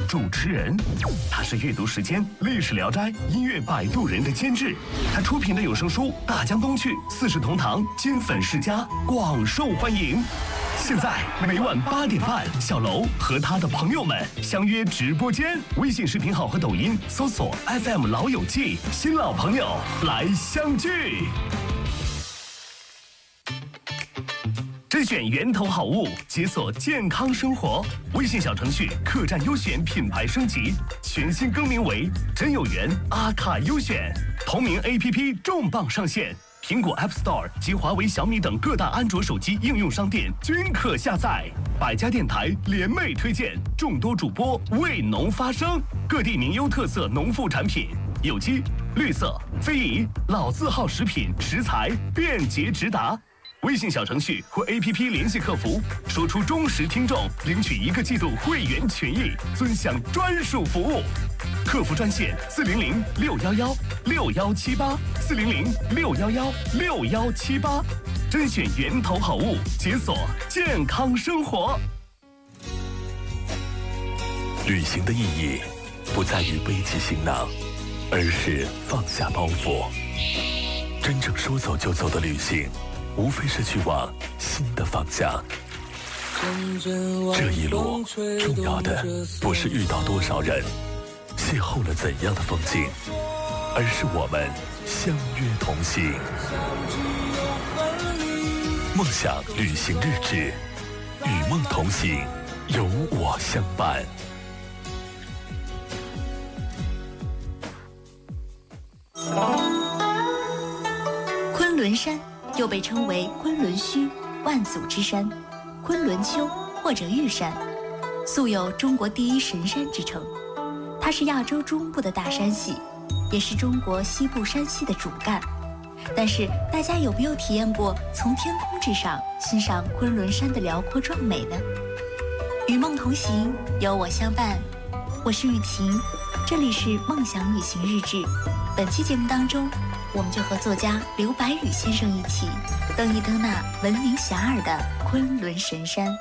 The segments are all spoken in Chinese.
主持人，他是阅读时间、历史聊斋、音乐摆渡人的监制，他出品的有声书《大江东去》《四世同堂》《金粉世家》广受欢迎。现在每晚8点半，小楼和他的朋友们相约直播间，微信视频号和抖音搜索 FM 老友记，新老朋友来相聚。甄选源头好物，解锁健康生活。微信小程序客栈优选品牌升级，全新更名为真有缘阿卡优选。同名 APP 重磅上线，苹果 App Store 及华为、小米等各大安卓手机应用商店均可下载。百家电台联袂推荐，众多主播为农发声，各地名优特色农副产品，有机、绿色、非遗、老字号食品食材便捷直达。微信小程序或 APP 联系客服，说出忠实听众，领取1个季度会员权益，尊享专属服务。客服专线400-611-6178，400-611-6178，甄选源头好物，解锁健康生活。旅行的意义不在于背起行囊，而是放下包袱。真正说走就走的旅行，无非是去往新的方向。这一路重要的不是遇到多少人，邂逅了怎样的风景，而是我们相约同行。梦想旅行日志，与梦同行，有我相伴。 昆仑山又被称为昆仑虚、万祖之山、昆仑丘或者玉山，素有中国第一神山之称。它是亚洲中部的大山系，也是中国西部山系的主干。但是大家有没有体验过从天空之上欣赏昆仑山的辽阔壮美呢？与梦同行，有我相伴，我是雨晴，这里是梦想旅行日志。本期节目当中，我们就和作家刘白羽先生一起登一登那闻名遐迩的昆仑神山。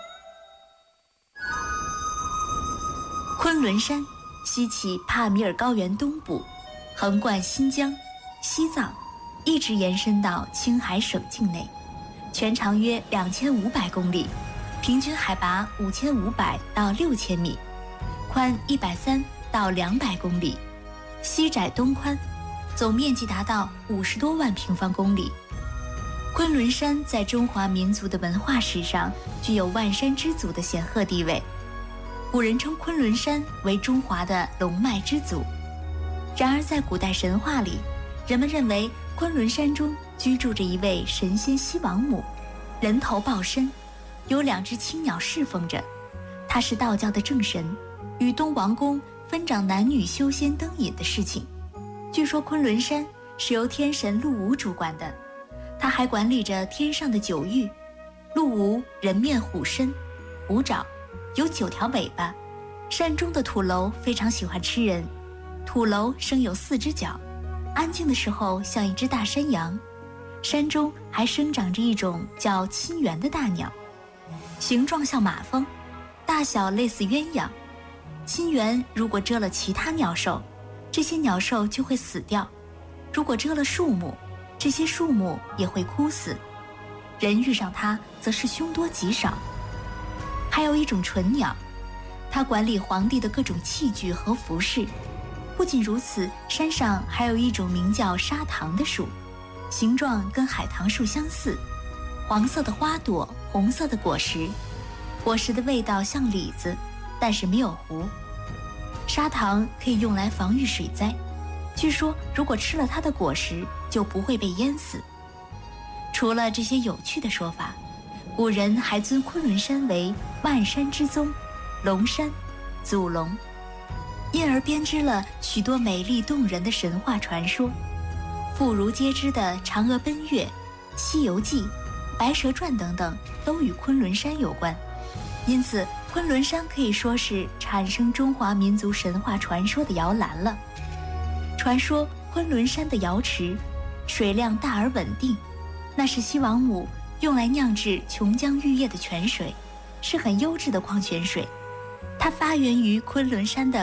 昆仑山西起帕米尔高原东部，横贯新疆、西藏，一直延伸到青海省境内，全长约2500公里，平均海拔5500到6000米，宽130到200公里，西窄东宽，总面积达到50多万平方公里。昆仑山在中华民族的文化史上具有万山之祖的显赫地位，古人称昆仑山为中华的龙脉之祖。然而在古代神话里，人们认为昆仑山中居住着一位神仙西王母，人头豹身，有2只青鸟侍奉着。她是道教的正神，与东王公分掌男女修仙灯引的事情。据说昆仑山是由天神陆武主管的，他还管理着天上的9域。陆武人面虎身，虎爪，有9条尾巴。山中的土楼非常喜欢吃人，土楼生有4只脚，安静的时候像一只大山羊。山中还生长着一种叫青猿的大鸟，形状像马蜂，大小类似鸳鸯。青猿如果蛰了其他鸟兽，这些鸟兽就会死掉；如果蛰了树木，这些树木也会枯死。人遇上它，则是凶多吉少。还有一种纯鸟，它管理皇帝的各种器具和服饰。不仅如此，山上还有一种名叫砂糖的树，形状跟海棠树相似，黄色的花朵，红色的果实，果实的味道像李子，但是没有核。砂糖可以用来防御水灾，据说如果吃了它的果实，就不会被淹死。除了这些有趣的说法，古人还尊昆仑山为万山之宗、龙山、祖龙，因而编织了许多美丽动人的神话传说。妇孺皆知的嫦娥奔月、西游记、白蛇传等等，都与昆仑山有关。因此昆仑山可以说是产生中华民族神话传说的摇篮了。传说昆仑山的瑶池水量大而稳定，那是西王母用来酿制琼浆玉液的泉水，是很优质的矿泉水。它发源于昆仑山的